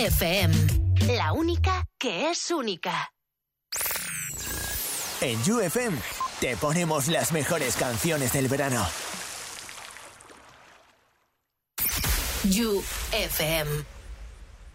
FM. La única que es única. En You FM te ponemos las mejores canciones del verano. You FM.